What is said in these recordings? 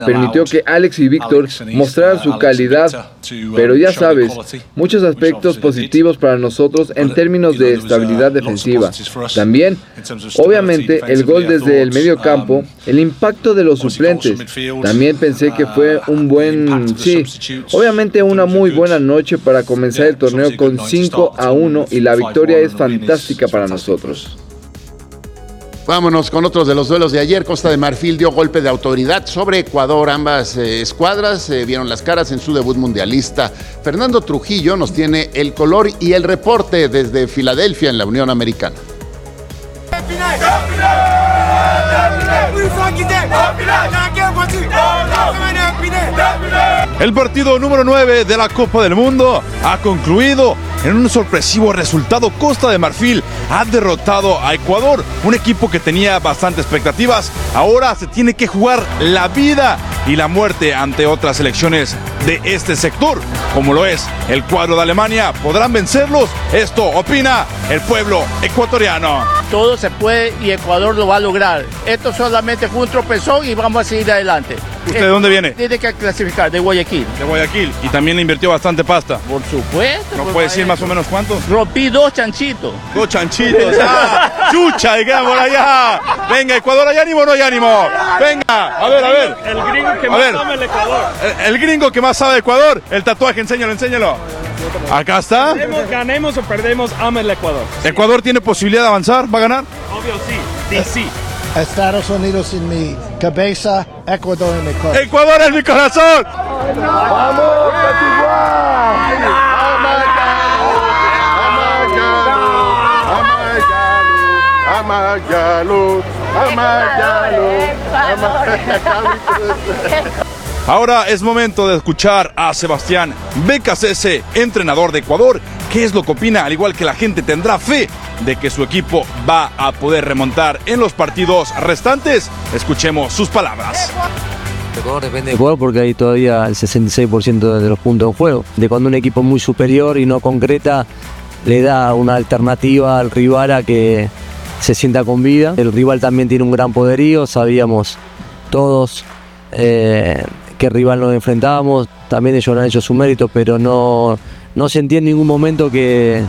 permitió que Alex y Víctor mostraran su calidad, pero ya sabes, muchos aspectos positivos para nosotros en términos de estabilidad defensiva. También, obviamente, el gol desde el medio campo, el impacto de los suplentes. También pensé que fue un buen, obviamente una muy buena noche para comenzar el torneo con 5-1 y la victoria es fantástica para nosotros. Vámonos con otros de los duelos de ayer. Costa de Marfil dio golpe de autoridad sobre Ecuador. Ambas escuadras vieron las caras en su debut mundialista. Fernando Trujillo nos tiene el color y el reporte desde Filadelfia en la Unión Americana. El partido número 9 de la Copa del Mundo ha concluido en un sorpresivo resultado. Costa de Marfil ha derrotado a Ecuador, un equipo que tenía bastantes expectativas. Ahora se tiene que jugar la vida y la muerte ante otras selecciones de este sector, como lo es el cuadro de Alemania. ¿Podrán vencerlos? Esto opina el pueblo ecuatoriano. Todo se puede y Ecuador lo va a lograr. Esto solamente fue un tropezón y vamos a seguir adelante. ¿Usted de dónde viene? Tiene que clasificar, de Guayaquil. De Guayaquil. Y también le invirtió bastante pasta. Por supuesto. ¿No puede decir más o menos cuánto? Rompí 2 chanchitos. 2 chanchitos. ¡Ah! ¡Chucha! Digamos por allá. Venga, Ecuador, ¿hay ánimo o no hay ánimo? Venga, a ver. El gringo que más sabe el Ecuador. El gringo que más sabe de Ecuador. El tatuaje, enséñalo. Acá está. Ganemos o perdemos, ama el Ecuador. ¿Ecuador tiene posibilidad de avanzar? ¿Va a ganar? Obvio sí. Sí. Estados Unidos en mi cabeza, Ecuador en mi corazón. ¡Ecuador en mi corazón! ¡Vamos, Ahora es momento de escuchar a Sebastián Becasese, entrenador de Ecuador. ¿Qué es lo que opina? Al igual que la gente tendrá fe de que su equipo va a poder remontar en los partidos restantes. Escuchemos sus palabras. Ecuador depende de Ecuador porque hay todavía el 66% de los puntos en juego. De cuando un equipo muy superior y no concreta le da una alternativa al rival a que se sienta con vida. El rival también tiene un gran poderío, sabíamos todos qué rival nos enfrentábamos. También ellos han hecho su mérito, pero no sentí en ningún momento que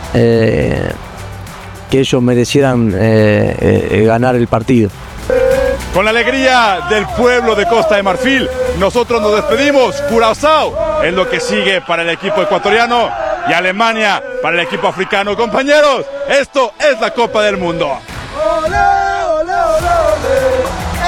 ellos merecieran ganar el partido. Con la alegría del pueblo de Costa de Marfil, nosotros nos despedimos. Curazao es lo que sigue para el equipo ecuatoriano y Alemania para el equipo africano. Compañeros, esto es la Copa del Mundo. ¡Olé, olé, olé, olé!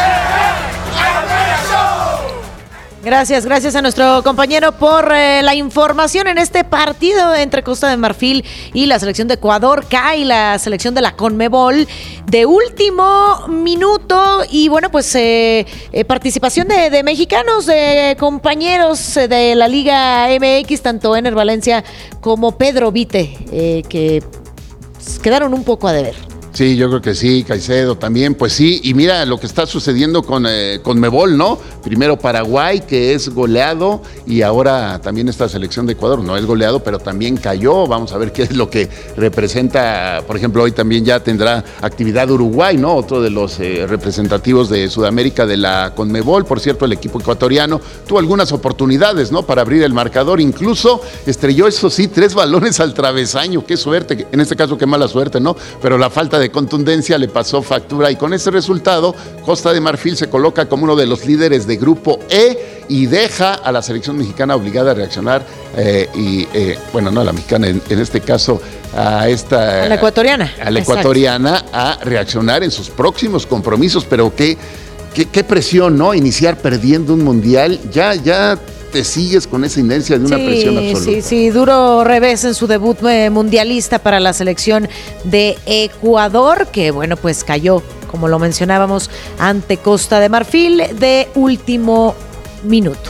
Gracias a nuestro compañero por la información en este partido entre Costa de Marfil y la selección de Ecuador. Cae la selección de la CONMEBOL de último minuto y bueno, pues participación de mexicanos, de compañeros de la Liga MX, tanto Ener Valencia como Pedro Vite, que quedaron un poco a deber. Sí, yo creo que sí, Caicedo también, pues sí, y mira lo que está sucediendo con Mebol, ¿no? Primero Paraguay, que es goleado, y ahora también esta selección de Ecuador, no es goleado, pero también cayó. Vamos a ver qué es lo que representa. Por ejemplo, hoy también ya tendrá actividad Uruguay, ¿no? Otro de los representativos de Sudamérica de la CONMEBOL. Por cierto, el equipo ecuatoriano tuvo algunas oportunidades, ¿no? Para abrir el marcador, incluso estrelló, eso sí, 3 balones al travesaño. Qué suerte, en este caso qué mala suerte, ¿no? Pero la falta de contundencia le pasó factura y con ese resultado Costa de Marfil se coloca como uno de los líderes de grupo E y deja a la selección mexicana obligada a reaccionar bueno, no a la mexicana, en este caso a la ecuatoriana a reaccionar en sus próximos compromisos. Pero qué presión, ¿no? Iniciar perdiendo un mundial, ya te sigues con esa inercia de una presión absoluta. Sí, duro revés en su debut mundialista para la selección de Ecuador, que bueno, pues cayó, como lo mencionábamos, ante Costa de Marfil de último minuto.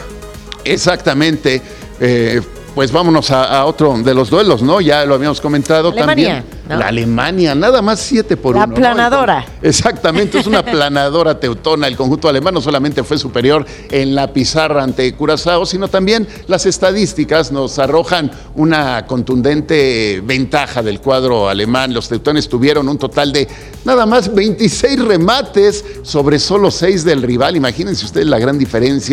Exactamente. Pues vámonos a otro de los duelos, ¿no? Ya lo habíamos comentado Alemania. también. ¿no? La Alemania, nada más 7-1. La aplanadora. ¿No? Exactamente, es una aplanadora teutona. El conjunto alemán no solamente fue superior en la pizarra ante Curazao, sino también las estadísticas nos arrojan una contundente ventaja del cuadro alemán. Los teutones tuvieron un total de nada más 26 remates sobre solo 6 del rival. Imagínense ustedes la gran diferencia